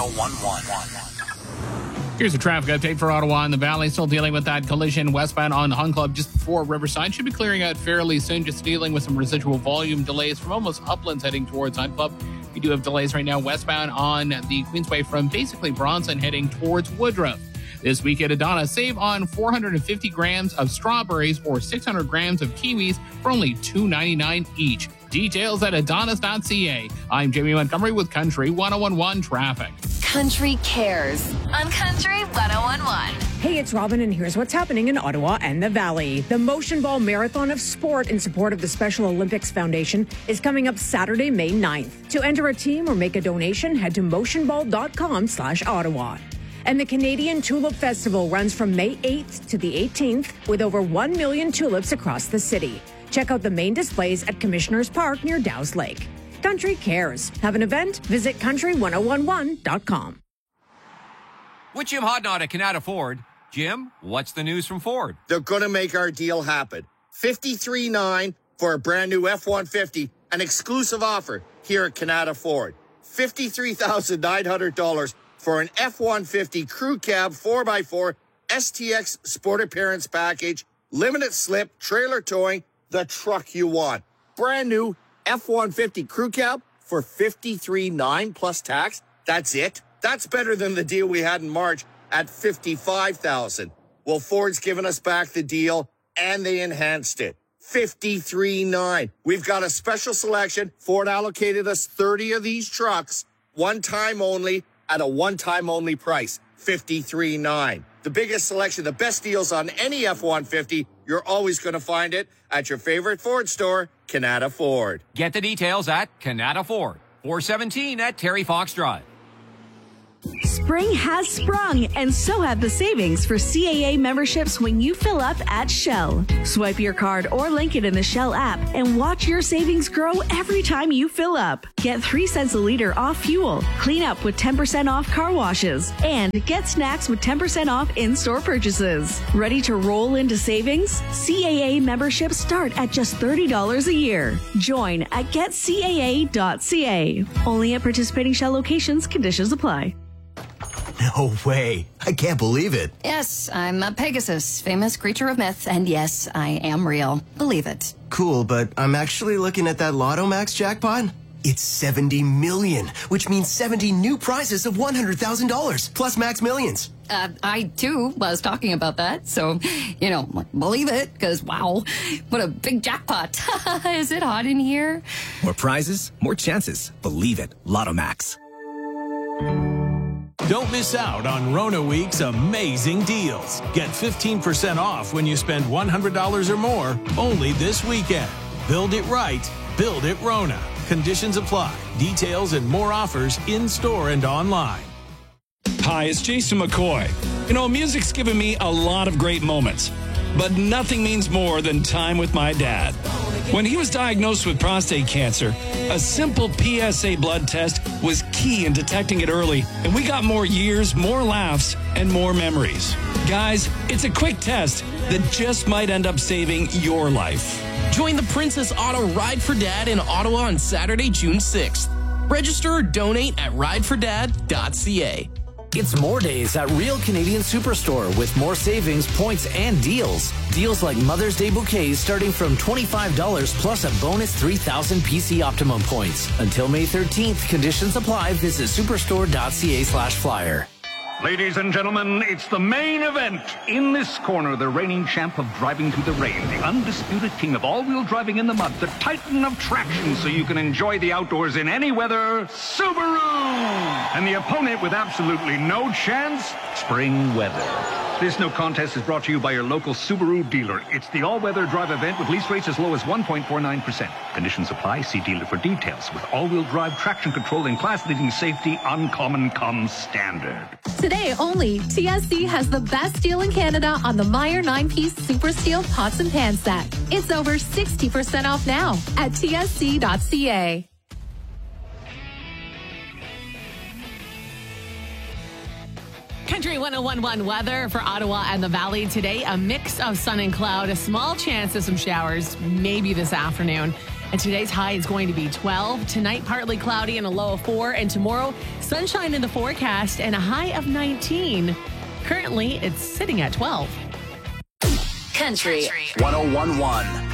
1011. Here's a traffic update for Ottawa and the Valley. Still dealing with that collision westbound on Hun Club just before Riverside. Should be clearing out fairly soon. Just dealing with some residual volume delays from almost Uplands heading towards Hun Club. We do have delays right now westbound on the Queensway from basically Bronson heading towards Woodruff. This week at Adana, save on 450 grams of strawberries or 600 grams of kiwis for only $2.99 each. Details at adonis.ca. I'm Jamie Montgomery with Country 1011 Traffic. Country Cares on Country 1011. Hey, it's Robin, and here's what's happening in Ottawa and the Valley. The Motion Ball Marathon of Sport in support of the Special Olympics Foundation is coming up Saturday, May 9th. To enter a team or make a donation, head to motionball.com/Ottawa. And the Canadian Tulip Festival runs from May 8th to the 18th with over 1 million tulips across the city. Check out the main displays at Commissioners Park near Dow's Lake. Country Cares. Have an event? Visit country1011.com. With Jim Hodnott at Canada Ford. Jim, what's the news from Ford? They're going to make our deal happen. $53,900 for a brand new F-150, an exclusive offer here at Canada Ford. $53,900 for an F-150 crew cab 4x4 STX Sport Appearance Package, limited slip, trailer towing, the truck you want. Brand new F-150 crew cab for $53,900 plus tax. That's it. That's better than the deal we had in March at $55,000. Well, Ford's given us back the deal and they enhanced it. $53,900. We've got a special selection. Ford allocated us 30 of these trucks, one time only, at a one-time only price, $53,900. The biggest selection, the best deals on any F-150, you're always going to find it at your favorite Ford store, Canada Ford. Get the details at Canada Ford, 417 at Terry Fox Drive. Spring has sprung, and so have the savings for CAA memberships when you fill up at Shell. Swipe your card or link it in the Shell app and watch your savings grow every time you fill up. Get 3 cents a liter off fuel, clean up with 10% off car washes, and get snacks with 10% off in-store purchases. Ready to roll into savings? CAA memberships start at just $30 a year. Join at getcaa.ca. Only at participating Shell locations. Conditions apply. No way. I can't believe it. Yes, I'm a Pegasus, famous creature of myth, and yes, I am real. Believe it. Cool, but I'm actually looking at that Lotto Max jackpot. It's 70 million, which means 70 new prizes of $100,000 plus Max Millions. I, too, was talking about that, so, believe it, because, wow, what a big jackpot. Is it hot in here? More prizes, more chances. Believe it. Lotto Max. Don't miss out on Rona Week's amazing deals. Get 15% off when you spend $100 or more only this weekend. Build it right. Build it Rona. Conditions apply. Details and more offers in-store and online. Hi, it's Jason McCoy. Music's given me a lot of great moments, but nothing means more than time with my dad. When he was diagnosed with prostate cancer, a simple PSA blood test was key in detecting it early, and we got more years, more laughs, and more memories. Guys, it's a quick test that just might end up saving your life. Join the Princess Auto Ride for Dad in Ottawa on Saturday, June 6th. Register or donate at ridefordad.ca. It's more days at Real Canadian Superstore with more savings, points, and deals. Deals like Mother's Day bouquets starting from $25 plus a bonus 3,000 PC Optimum points. Until May 13th, conditions apply. Visit superstore.ca/flyer. Ladies and gentlemen, it's the main event. In this corner, the reigning champ of driving through the rain, the undisputed king of all-wheel driving in the mud, the titan of traction so you can enjoy the outdoors in any weather, Subaru! And the opponent with absolutely no chance, spring weather. This no contest is brought to you by your local Subaru dealer. It's the all-weather drive event with lease rates as low as 1.49%. Conditions apply. See dealer for details. With all-wheel drive traction control and class-leading safety, Uncommon comes standard. Today only, TSC has the best deal in Canada on the Meyer 9-piece Super Steel Pots and Pan set. It's over 60% off now at tsc.ca. Country 1011 weather for Ottawa and the Valley today. A mix of sun and cloud, a small chance of some showers, maybe this afternoon. And today's high is going to be 12. Tonight, partly cloudy and a low of 4. And tomorrow, sunshine in the forecast and a high of 19. Currently, it's sitting at 12. Country 101.1.